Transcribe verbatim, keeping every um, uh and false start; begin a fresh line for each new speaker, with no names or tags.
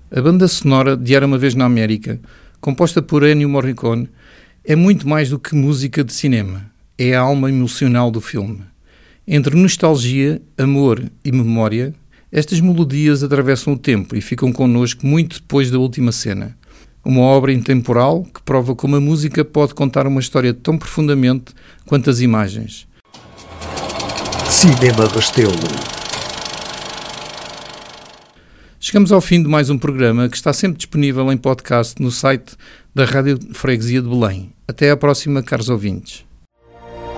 A banda sonora de Era Uma Vez na América, composta por Ennio Morricone, é muito mais do que música de cinema. É a alma emocional do filme. Entre nostalgia, amor e memória, estas melodias atravessam o tempo e ficam connosco muito depois da última cena. Uma obra intemporal que prova como a música pode contar uma história tão profundamente quanto as imagens.
Cinema Restelo.
Chegamos ao fim de mais um programa que está sempre disponível em podcast no site da Rádio Freguesia de Belém. Até à próxima, caros ouvintes.